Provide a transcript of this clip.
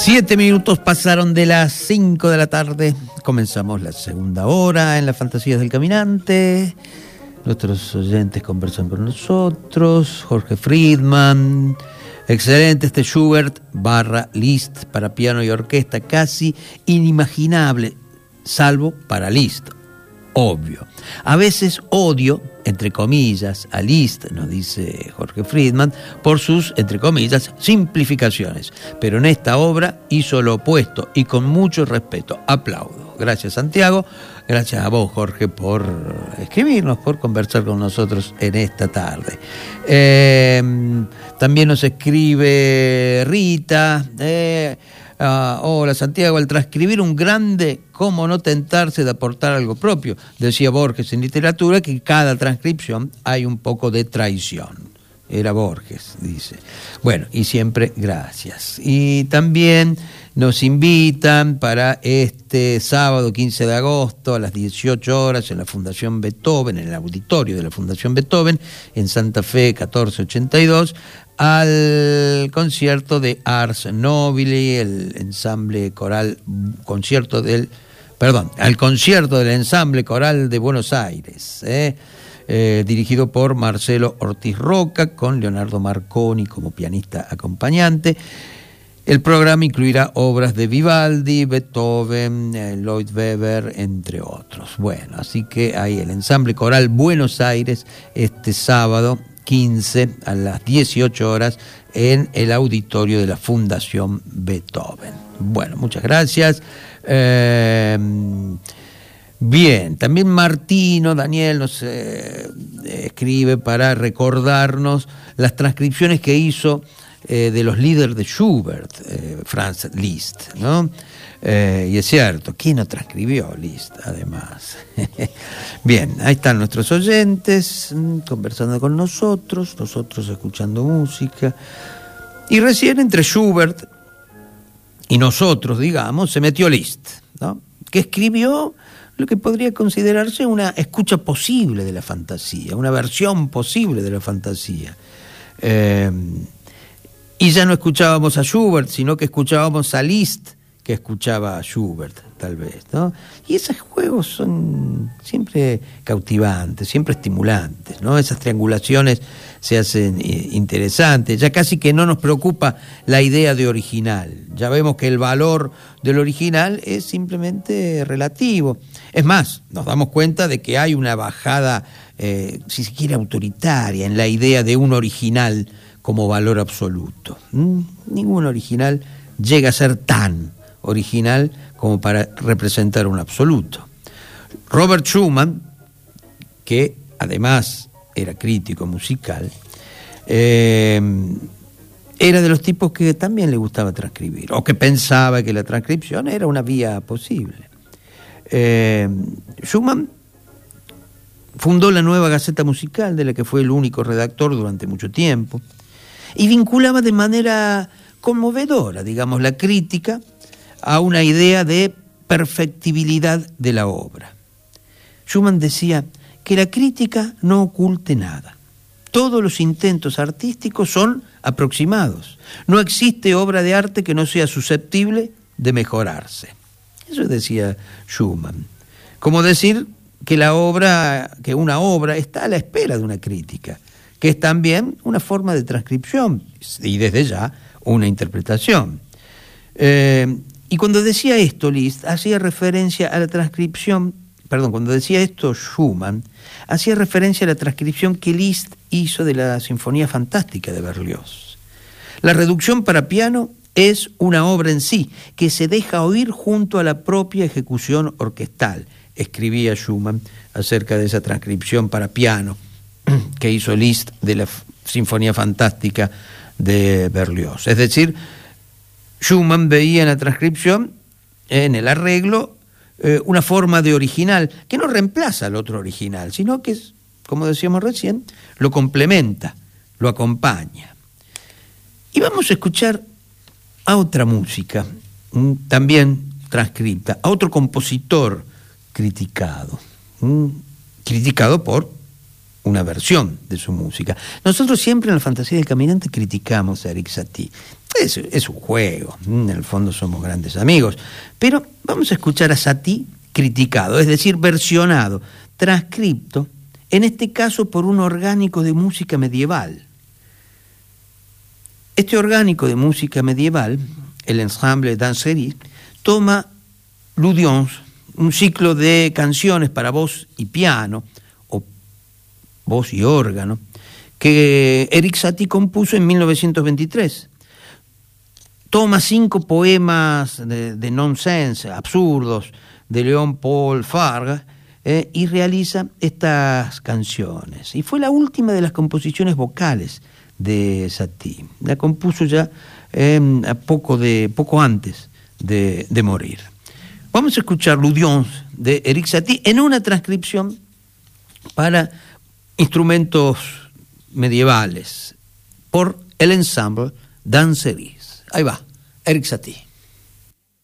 7 minutos pasaron de las 5 de la tarde. Comenzamos la segunda hora en las Fantasías del Caminante. Nuestros oyentes conversan con nosotros. Jorge Friedman. Excelente este Schubert / Liszt para piano y orquesta. Casi inimaginable, salvo para Liszt. Obvio. A veces odio, entre comillas, a Liszt, nos dice Jorge Friedman, por sus, entre comillas, simplificaciones. Pero en esta obra hizo lo opuesto y con mucho respeto. Aplaudo. Gracias, Santiago. Gracias a vos, Jorge, por escribirnos, por conversar con nosotros en esta tarde. También nos escribe Rita. Hola, Santiago, al transcribir un grande, ¿cómo no tentarse de aportar algo propio? Decía Borges en literatura que cada transcripción hay un poco de traición. Era Borges, dice. Bueno, y siempre gracias. Y también nos invitan para este sábado 15 de agosto a las 18 horas en la Fundación Beethoven, en el auditorio de la Fundación Beethoven, en Santa Fe 1482, al concierto de Ars Nobili, el ensamble coral, al concierto del ensamble coral de Buenos Aires, dirigido por Marcelo Ortiz Roca, con Leonardo Marconi como pianista acompañante. El programa incluirá obras de Vivaldi, Beethoven, Lloyd Webber, entre otros. Bueno, así que hay el ensamble coral Buenos Aires este sábado 15 a las 18 horas en el auditorio de la Fundación Beethoven. Bueno, muchas gracias. Bien, también Daniel nos escribe para recordarnos las transcripciones que hizo de los líderes de Schubert, Franz Liszt, ¿no? Y es cierto, ¿quién no transcribió Liszt, además? Bien, ahí están nuestros oyentes conversando con nosotros escuchando música. Y recién entre Schubert y nosotros, digamos, se metió Liszt, ¿no? Que escribió lo que podría considerarse una escucha posible de la fantasía, una versión posible de la fantasía. Y ya no escuchábamos a Schubert, sino que escuchábamos a Liszt, que escuchaba a Schubert, tal vez, ¿no? Y esos juegos son siempre cautivantes, siempre estimulantes, ¿no? Esas triangulaciones se hacen interesantes. Ya casi que no nos preocupa la idea de original. Ya vemos que el valor del original es simplemente relativo. Es más, nos damos cuenta de que hay una bajada, si se quiere, autoritaria en la idea de un original como valor absoluto. Ningún original llega a ser tan original como para representar un absoluto. Robert Schumann, que además era crítico musical, era de los tipos que también le gustaba transcribir, o que pensaba que la transcripción era una vía posible. Schumann fundó la Nueva Gaceta Musical, de la que fue el único redactor durante mucho tiempo, y vinculaba de manera conmovedora, digamos, la crítica a una idea de perfectibilidad de la obra. Schumann decía que la crítica no oculte nada. Todos los intentos artísticos son aproximados. No existe obra de arte que no sea susceptible de mejorarse. Eso decía Schumann. Como decir que una obra está a la espera de una crítica, que es también una forma de transcripción y desde ya una interpretación. Y cuando decía esto Liszt, hacía referencia a la transcripción, cuando decía esto Schumann, hacía referencia a la transcripción que Liszt hizo de la Sinfonía Fantástica de Berlioz. La reducción para piano es una obra en sí, que se deja oír junto a la propia ejecución orquestal, escribía Schumann acerca de esa transcripción para piano que hizo Liszt de la Sinfonía Fantástica de Berlioz. Es decir, Schumann veía en la transcripción, en el arreglo, una forma de original que no reemplaza al otro original, sino que, como decíamos recién, lo complementa, lo acompaña. Y vamos a escuchar a otra música, también transcripta, a otro compositor criticado por una versión de su música. Nosotros siempre en la Fantasía del Caminante criticamos a Erik Satie. Es un juego, en el fondo somos grandes amigos. Pero vamos a escuchar a Satie criticado, es decir, versionado, transcripto, en este caso por un orgánico de música medieval. Este orgánico de música medieval, el Ensemble Danserie, toma L'Audience, un ciclo de canciones para voz y piano, o voz y órgano, que Erik Satie compuso en 1923. Toma 5 poemas de nonsense, absurdos, de Léon-Paul Fargue, y realiza estas canciones. Y fue la última de las composiciones vocales de Satie. La compuso ya poco antes de morir. Vamos a escuchar L'Audience de Erik Satie en una transcripción para instrumentos medievales por el Ensemble Danserie. Ahí va, Erik Satie.